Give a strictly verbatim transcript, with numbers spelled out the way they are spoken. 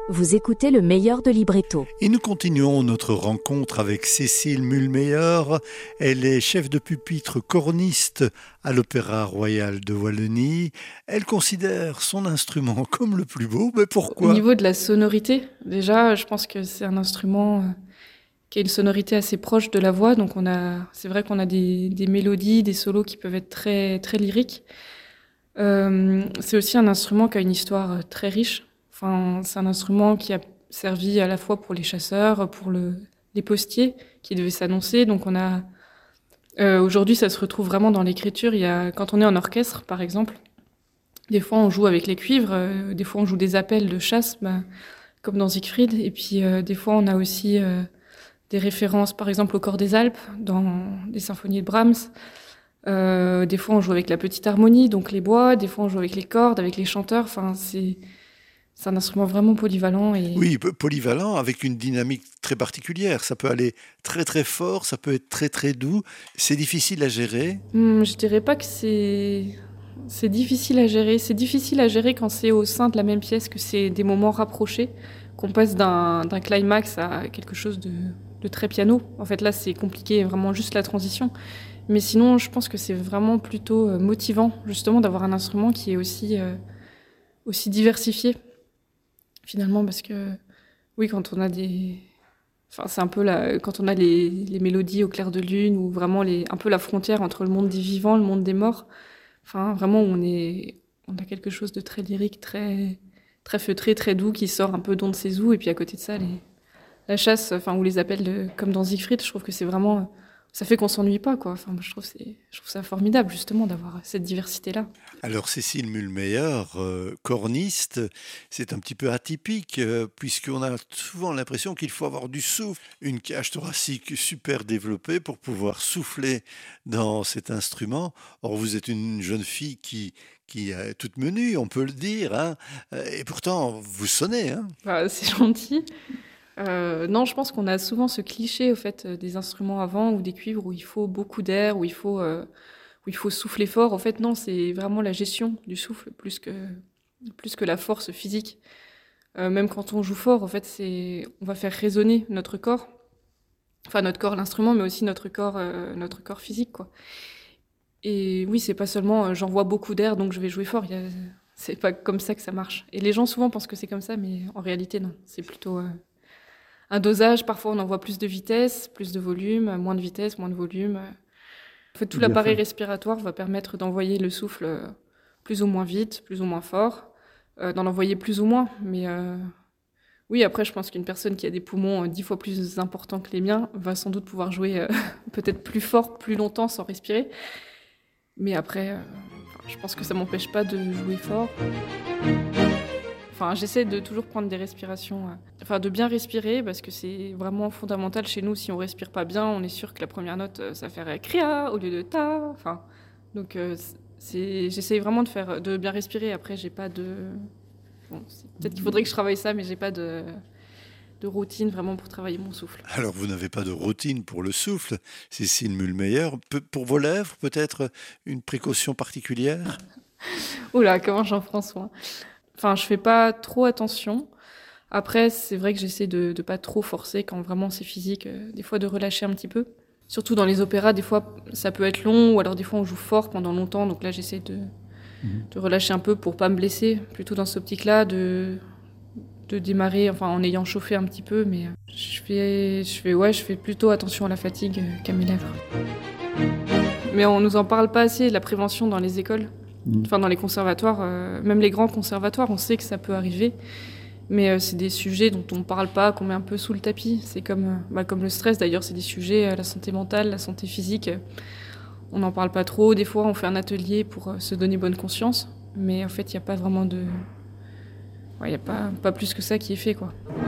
Vous écoutez le meilleur de Libretto. Et nous continuons notre rencontre avec Cécile Mulmeyer. Elle est chef de pupitre corniste à l'Opéra Royal de Wallonie. Elle considère son instrument comme le plus beau, mais pourquoi ? Au niveau de la sonorité, déjà, je pense que c'est un instrument qui a une sonorité assez proche de la voix. Donc on a, c'est vrai qu'on a des, des mélodies, des solos qui peuvent être très, très lyriques. Euh, c'est aussi un instrument qui a une histoire très riche. Enfin, c'est un instrument qui a servi à la fois pour les chasseurs, pour le, les postiers qui devaient s'annoncer. Donc on a euh, aujourd'hui, ça se retrouve vraiment dans l'écriture. Il y a, quand on est en orchestre, par exemple, des fois on joue avec les cuivres, euh, des fois on joue des appels de chasse, bah, comme dans Siegfried. Et puis euh, des fois on a aussi euh, des références, par exemple au Chor des Alpes, dans des symphonies de Brahms. Euh, des fois on joue avec la petite harmonie, donc les bois. Des fois on joue avec les cordes, avec les chanteurs. Enfin, c'est C'est un instrument vraiment polyvalent. Et... Oui, polyvalent avec une dynamique très particulière. Ça peut aller très très fort, ça peut être très très doux. C'est difficile à gérer. Hum, je dirais pas que c'est... c'est difficile à gérer. C'est difficile à gérer quand c'est au sein de la même pièce, que c'est des moments rapprochés, qu'on passe d'un, d'un climax à quelque chose de, de très piano. En fait, là, c'est compliqué, vraiment juste la transition. Mais sinon, je pense que c'est vraiment plutôt motivant, justement, d'avoir un instrument qui est aussi, euh, aussi diversifié. Finalement, parce que, oui, quand on a des... Enfin, c'est un peu la... quand on a les, les mélodies au clair de lune, ou vraiment les... un peu la frontière entre le monde des vivants et le monde des morts. Enfin, vraiment, on est... on a quelque chose de très lyrique, très, très feutré, très doux, qui sort un peu d'on ne sait où. Et puis à côté de ça, les... la chasse, enfin, ou les appels de... comme dans Siegfried, je trouve que c'est vraiment... ça fait qu'on s'ennuie pas, quoi. Enfin, je trouve, c'est... je trouve ça formidable, justement, d'avoir cette diversité-là. Alors, Cécile Mulmeyer, euh, corniste, c'est un petit peu atypique, euh, puisqu'on a souvent l'impression qu'il faut avoir du souffle, une cage thoracique super développée pour pouvoir souffler dans cet instrument. Or, vous êtes une jeune fille qui, qui est toute menue, on peut le dire, hein, et pourtant, vous sonnez. Hein. Bah, c'est gentil. Euh, non, je pense qu'on a souvent ce cliché au fait des instruments à vent ou des cuivres où il faut beaucoup d'air, où il faut euh, où il faut souffler fort. En fait, non, c'est vraiment la gestion du souffle plus que plus que la force physique. Euh, même quand on joue fort, en fait, c'est on va faire résonner notre corps, enfin notre corps, l'instrument, mais aussi notre corps, euh, notre corps physique, quoi. Et oui, c'est pas seulement euh, j'envoie beaucoup d'air donc je vais jouer fort. Il y a... c'est pas comme ça que ça marche. Et les gens souvent pensent que c'est comme ça, mais en réalité non. C'est plutôt euh, un dosage, parfois on envoie plus de vitesse, plus de volume, moins de vitesse, moins de volume. En fait, tout Bien l'appareil fait. respiratoire va permettre d'envoyer le souffle plus ou moins vite, plus ou moins fort, euh, d'en envoyer plus ou moins. Mais euh, oui, après, je pense qu'une personne qui a des poumons dix fois plus importants que les miens va sans doute pouvoir jouer euh, peut-être plus fort, plus longtemps sans respirer. Mais après, euh, je pense que ça m'empêche pas de jouer fort. Enfin, j'essaie de toujours prendre des respirations, euh, enfin de bien respirer parce que c'est vraiment fondamental chez nous. Si on respire pas bien, on est sûr que la première note, euh, ça ferait cria au lieu de ta. Enfin, donc euh, c'est, j'essaie vraiment de faire, de bien respirer. Après, j'ai pas de, bon, c'est, peut-être qu'il faudrait que je travaille ça, mais j'ai pas de, de routine vraiment pour travailler mon souffle. Alors, vous n'avez pas de routine pour le souffle, Cécile Mulmeyer. Pe- pour vos lèvres, peut-être une précaution particulière ? Oula, comment j'en prends soin. Enfin, je fais pas trop attention. Après, c'est vrai que j'essaie de ne pas trop forcer quand vraiment c'est physique. Euh, des fois, de relâcher un petit peu. Surtout dans les opéras, des fois, ça peut être long, ou alors des fois, on joue fort pendant longtemps. Donc là, j'essaie de, mmh. de relâcher un peu pour pas me blesser. Plutôt dans cette optique-là, de, de démarrer, enfin, en ayant chauffé un petit peu. Mais je fais, je fais, ouais, je fais plutôt attention à la fatigue qu'à mes lèvres. Mais on nous en parle pas assez, de la prévention dans les écoles. Enfin, dans les conservatoires, euh, même les grands conservatoires, on sait que ça peut arriver. Mais euh, c'est des sujets dont on ne parle pas, qu'on met un peu sous le tapis. C'est comme, euh, bah, comme le stress, d'ailleurs, c'est des sujets, euh, la santé mentale, la santé physique. Euh, on n'en parle pas trop. Des fois, on fait un atelier pour euh, se donner bonne conscience. Mais en fait, il n'y a pas vraiment de... Il ouais, n'y a pas, pas plus que ça qui est fait, quoi.